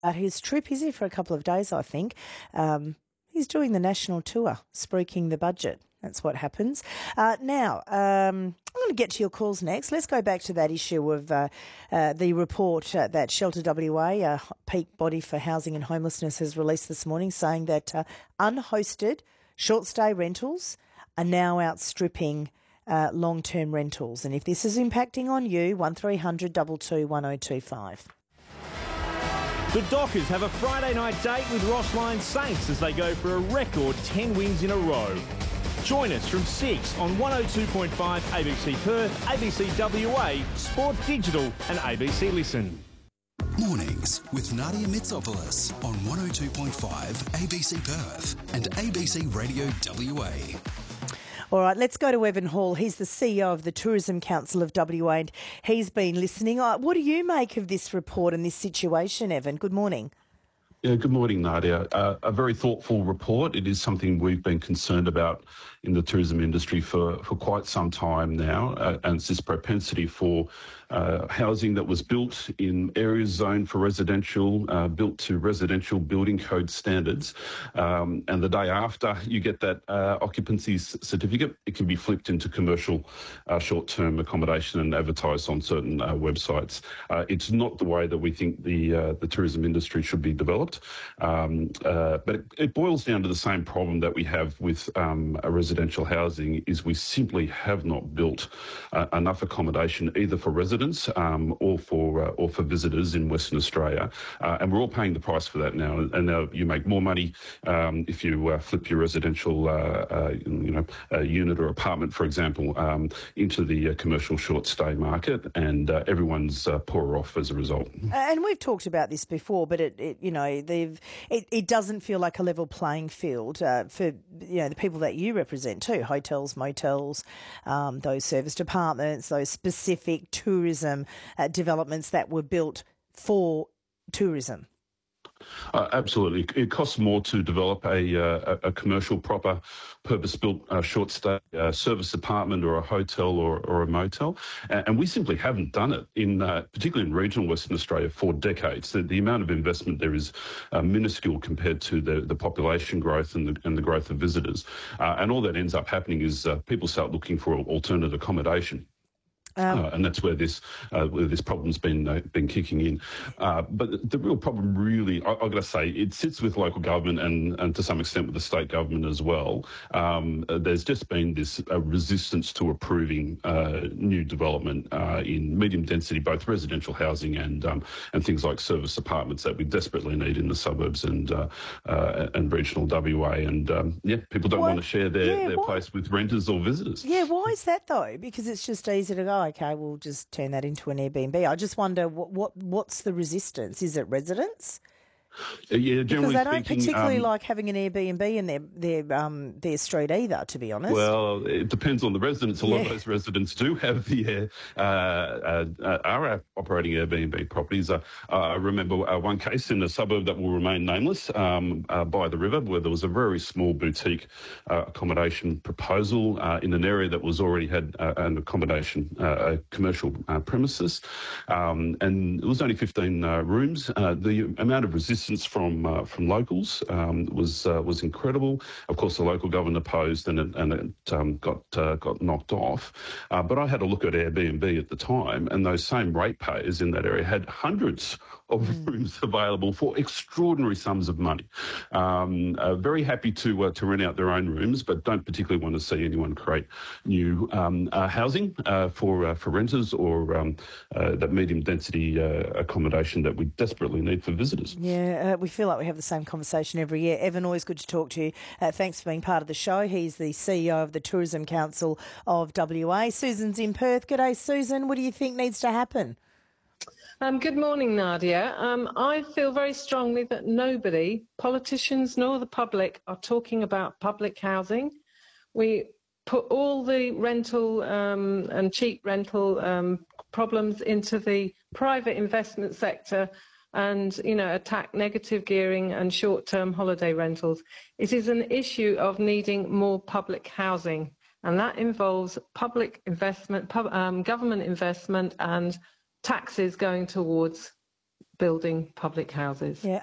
his trip. He's here for a couple of days, I think. He's doing the national tour, spruiking the budget. That's what happens. Now, I'm going to get to your calls next. Let's go back to that issue of the report that Shelter WA, a peak body for housing and homelessness, has released this morning, saying that unhosted short-stay rentals are now outstripping long-term rentals. And if this is impacting on you, 1300 22 1025. The Dockers have a Friday night date with Ross Lyon Saints as they go for a record 10 wins in a row. Join us from 6 on 102.5 ABC Perth, ABC WA, Sport Digital and ABC Listen. Mornings with Nadia Mitsopoulos on 102.5 ABC Perth and ABC Radio WA. All right, let's go to Evan Hall. He's the CEO of the Tourism Council of WA and he's been listening. What do you make of this report and this situation, Evan? Good morning. Yeah, good morning, Nadia. A very thoughtful report. It is something we've been concerned about in the tourism industry for quite some time now, and it's this propensity for housing that was built in areas zoned for residential, built to residential building code standards, and the day after you get that occupancy certificate, it can be flipped into commercial short-term accommodation and advertised on certain websites. It's not the way that we think the tourism industry should be developed. But it boils down to the same problem that we have with residential housing is we simply have not built enough accommodation either for residents or for visitors in Western Australia, and we're all paying the price for that now. And now you make more money if you flip your residential unit or apartment, for example, into the commercial short stay market, and everyone's poorer off as a result. And we've talked about this before, but it doesn't feel like a level playing field for the people that you represent too, hotels, motels, those service departments, those specific tourism developments that were built for tourism. Absolutely. It costs more to develop a commercial, proper, purpose-built short stay service apartment or a hotel or a motel, and we simply haven't done it particularly in regional Western Australia for decades. The amount of investment there is minuscule compared to the population growth and the growth of visitors, and all that ends up happening is people start looking for alternate accommodation. And that's where this problem's been kicking in. But the real problem, really, I've got to say, it sits with local government and to some extent with the state government as well. There's just been this resistance to approving new development in medium density, both residential housing and things like service apartments that we desperately need in the suburbs and regional WA. And people don't want to share their place with renters or visitors. Yeah, why is that though? Because it's just easy to go, okay, we'll just turn that into an Airbnb. I just wonder what's the resistance? Is it residents? Yeah, because they don't particularly like having an Airbnb in their street either, to be honest. Well, it depends on the residents. A lot of those residents do have are operating Airbnb properties. I remember one case in a suburb that will remain nameless by the river, where there was a very small boutique accommodation proposal in an area that was already had an accommodation, a commercial premises, and it was only 15 rooms. The amount of resistance from locals was incredible. Of course, the local government opposed, and it got knocked off. But I had a look at Airbnb at the time, and those same ratepayers in that area had hundreds of rooms available for extraordinary sums of money. Very happy to rent out their own rooms, but don't particularly want to see anyone create new housing for renters or that medium density accommodation that we desperately need for visitors. Yeah. We feel like we have the same conversation every year. Evan, always good to talk to you. Thanks for being part of the show. He's the CEO of the Tourism Council of WA. Susan's in Perth. G'day, Susan. What do you think needs to happen? Good morning, Nadia. I feel very strongly that nobody, politicians nor the public, are talking about public housing. We put all the rental and cheap rental problems into the private investment sector and, attack negative gearing and short-term holiday rentals. It is an issue of needing more public housing, and that involves public investment, government investment and taxes going towards building public houses. Yeah.